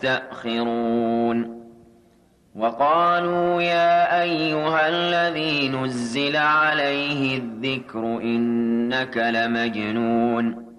يستأخرون وقالوا يا أيها الذي نزل عليه الذكر إنك لمجنون